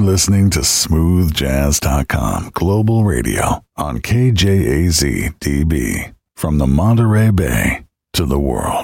listening to smoothjazz.com Global Radio on KJAZ DB from the Monterey Bay to the world.